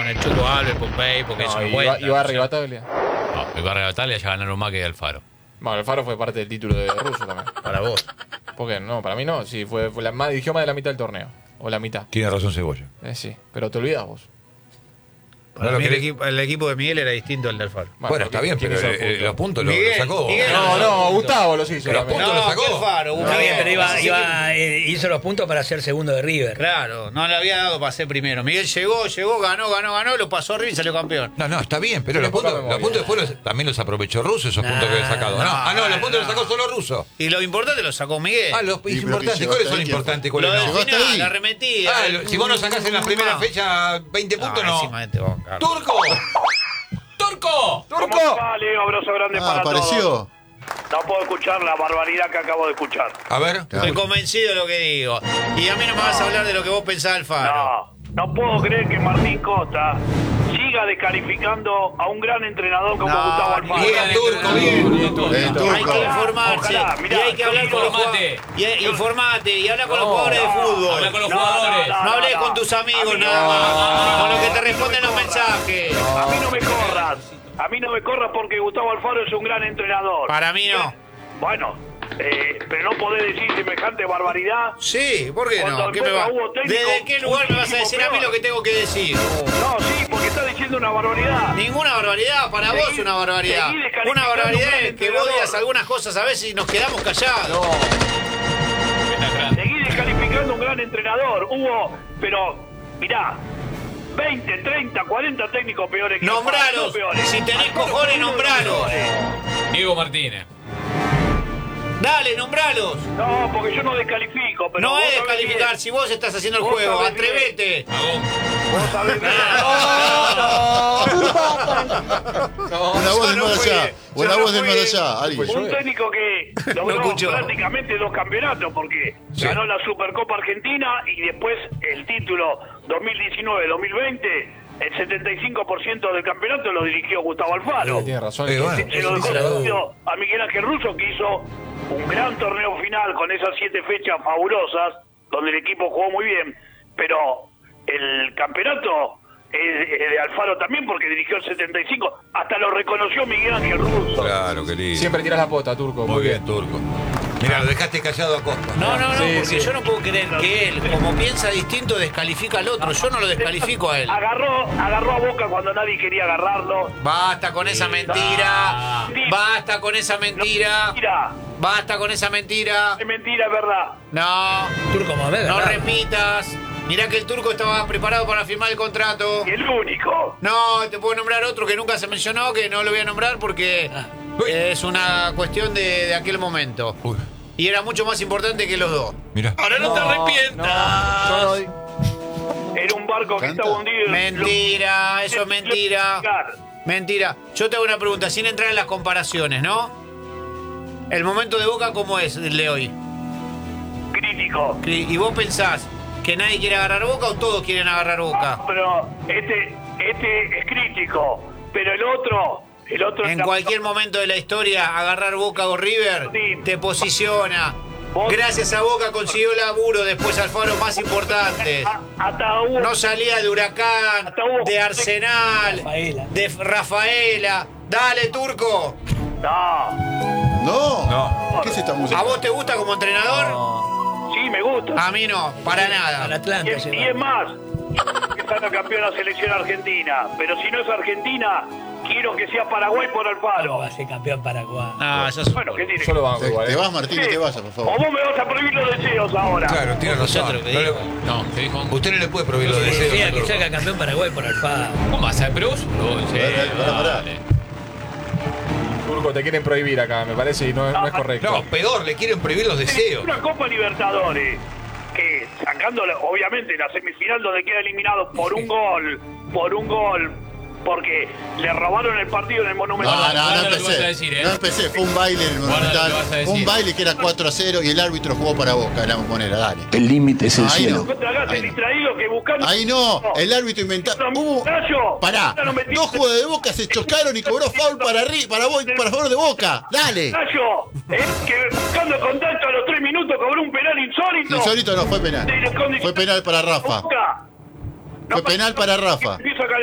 con el Chuco Alves, Pompey, porque eso no cuenta. ¿Y Barra y Bataglia? No, Ibarra y Bataglia ya ganaron más que Alfaro. Bueno, Alfaro fue parte del título de Russo también. Para vos. ¿Por qué? No, para mí no. Sí, dirigió más de la mitad del torneo. O la mitad. Tiene razón Cebolla. Sí, pero te olvidas vos. Para mí el equipo de Miguel era distinto al de Alfaro. Bueno, está bien, pero los puntos los sacó. Miguel, No, Gustavo los hizo. Los puntos los sacó. Alfaro, Está bien, pero hizo los puntos para ser segundo de River. Claro, no le había dado para ser primero. Miguel llegó, ganó, lo pasó arriba y salió campeón. No, está bien, pero los puntos después también los aprovechó Russo, esos puntos que había sacado. No, los puntos los sacó solo Russo. Y lo importante los sacó Miguel. Los importantes, ¿cuáles son importantes? Lo del ¿Cuáles no? final, la arremetida. Si vos no sacás en la primera fecha 20 puntos, no. ¡Turco! ¡Turco! ¿Cómo va, Leo? Abrazo grande para apareció. todos. No puedo escuchar la barbaridad que acabo de escuchar. A ver. Estoy convencido de lo que digo. Y a mí no me vas a hablar de lo que vos pensás, Alfaro. No puedo creer que Martín Costa siga descalificando a un gran entrenador como Gustavo Alfaro. Bien, Turco, bien. Hay que informarse. Ojalá, mirá, y hay que hablar con los jugadores. Informate y habla con los jugadores de fútbol. Habla con los jugadores. No hables con tus amigos nada más. Con lo que te responden los mensajes. A mí no me corras. A mí no me corras porque Gustavo Alfaro es un gran entrenador. Para mí no. Bueno, pero no podés decir semejante barbaridad. Sí, ¿por qué no? Cuando ¿Qué me va? hubo técnico, ¿Desde qué lugar me vas a decir a mí lo que tengo que decir? No, sí, porque estás diciendo una barbaridad. Ninguna barbaridad, para vos una barbaridad. Una barbaridad es que vos digas algunas cosas a veces y nos quedamos callados. Seguí descalificando un gran entrenador. Pero, mirá, 20, 30, 40 técnicos peores que Nombralos. Si tenés cojones, nombralos. Diego Martínez. Dale, nombralos. No, porque yo no descalifico. Pero No vos es sabés descalificar, bien. si vos estás haciendo el Vos juego, sabés atrevete. Vos sabés bien. Una voz del más allá. Una voz del más allá, Ari. Un técnico que logró escuchó. prácticamente 2 campeonatos porque ganó la Supercopa Argentina y después el título 2019-2020. El 75% del campeonato lo dirigió Gustavo Alfaro. Tiene razón. Se lo dejó a Miguel Ángel Russo, que hizo un gran torneo final con esas 7 fechas fabulosas, donde el equipo jugó muy bien, pero el campeonato es de Alfaro también, porque dirigió el 75, hasta lo reconoció Miguel Ángel Russo. Claro, qué lindo. Siempre tiras la pota, Turco. Muy bien, Turco. Mira, lo dejaste callado a Costa. No, Sí, porque sí. yo no puedo creer que él, como piensa distinto, descalifica al otro. Yo no lo descalifico a él. Agarró a Boca cuando nadie quería agarrarlo. Basta con esa mentira. Basta con esa mentira. Mira, Basta con esa mentira. es mentira, es verdad. No, Turco Mohamed, no ¿verdad? repitas. Mirá que el turco estaba preparado para firmar el contrato. Y el único. No, te puedo nombrar otro que nunca se mencionó, que no lo voy a nombrar porque es una cuestión de aquel momento. Uy, Y era mucho más importante que los dos. mira. Ahora no te arrepientas. Yo no doy. Era un barco que estaba hundido. Mentira, eso es mentira. Mentira. Yo te hago una pregunta, sin entrar en las comparaciones, ¿no? El momento de Boca, ¿cómo es el de hoy? Crítico. ¿Y vos pensás que nadie quiere agarrar Boca o todos quieren agarrar Boca? Pero este es crítico. Pero el otro En cualquier momento de la historia, agarrar Boca o River Sí. te posiciona. Vos- Gracias a Boca consiguió laburo después Alfaro más importantes. hasta hubo No salía de Huracán, Hasta hubo- de Arsenal, Rafaela. de Rafaela. Dale, Turco. No, No. ¿Qué es esta música? ¿A vos te gusta como entrenador? sí me gusta. A mí no, para Al nada. Atlanta Y llegó. es más, que salga campeón la selección argentina. Pero si no es Argentina, quiero que sea Paraguay por ¿Cómo Alfaro. va a ser campeón Paraguay? Ah, ya Bueno, ¿qué tiene? Yo lo banco igual. Te vas, Martín, que te vayas, por O favor. vos me vas a prohibir los deseos ahora. Claro, tiene razón. Nosotros que No le- digo. No, ¿qué dijo? Usted no le puede prohibir los deseos. Decía a que Turco. saca campeón Paraguay por Alfaro. ¿Cómo vas a Cruz? Pará. Turco, te quieren prohibir acá, me parece, y no es correcto. No, peor, le quieren prohibir los deseos. Una Copa Libertadores que sacándole, obviamente, la semifinal donde queda eliminado por un gol, porque le robaron el partido en el Monumental. No Guarda lo que vas a empecé. decir, No empecé. Fue un baile en el Guarda lo que vas a Monumental. decir. Un baile que era 4-0 y el árbitro jugó para Boca de la bombonera. Dale. El límite es el Ahí cielo. no. No te hagas el distraído que buscando. Ahí no. El árbitro inventó. Pará. Dos jugadores de Boca se chocaron y cobró foul para favor de Boca. Dale. Gallo, que buscando contacto a los 3 minutos cobró un penal insólito. Insólito no, fue penal. Fue penal para Rafa. Boca. Fue penal para Rafa. Empiezo a